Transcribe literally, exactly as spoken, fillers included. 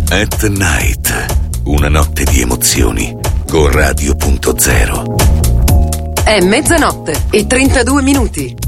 At Night, una notte di emozioni con Radio punto zero. È mezzanotte e trentadue minuti.